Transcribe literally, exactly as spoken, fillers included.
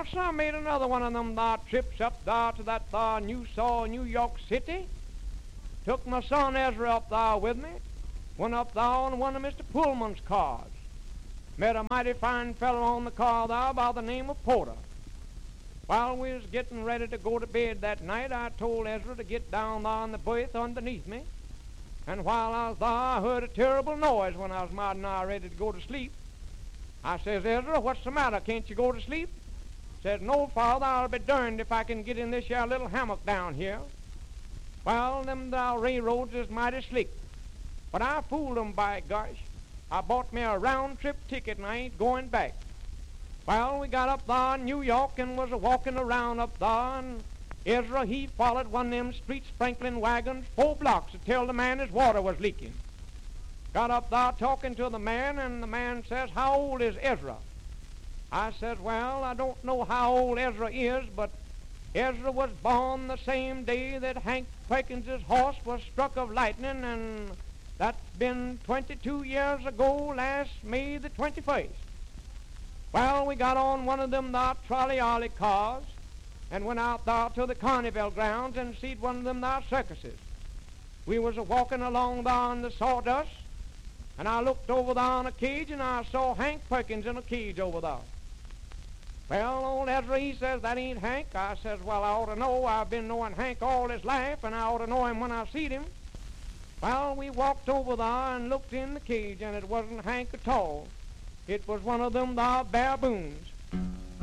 so I made another one of them thar trips up thar to that thar New Saw, New York City. Took my son Ezra up thar with me. Went up thar on one of Mister Pullman's cars. Met a mighty fine fellow on the car thar by the name of Porter. While we was getting ready to go to bed that night, I told Ezra to get down thar on the berth underneath me. And while I was thar, I heard a terrible noise when I was mighty nigh ready to go to sleep. I says, Ezra, what's the matter? Can't you go to sleep? Says, no, Father, I'll be darned if I can get in this here little hammock down here. Well, them thar railroads is mighty slick. But I fooled 'em, by gosh. I bought me a round-trip ticket and I ain't going back. Well, we got up thar in New York and was a-walking around up thar, and Ezra, he followed one of them street-sprinkling wagons four blocks to tell the man his water was leaking. Got up thar talking to the man, and the man says, how old is Ezra? I says, well, I don't know how old Ezra is, but Ezra was born the same day that Hank Perkins's horse was struck of lightning, and that's been twenty-two years ago, last May the twenty-first. Well, we got on one of them thar trolley-ollie cars and went out thar to the carnival grounds and seed one of them thar circuses. We was a-walking along thar in the sawdust, and I looked over there on a cage, and I saw Hank Perkins in a cage over there. Well, old Ezra, he says, that ain't Hank. I says, well, I ought to know. I've been knowing Hank all his life, and I ought to know him when I seed him. Well, we walked over there and looked in the cage, and it wasn't Hank at all. It was one of them there baboons.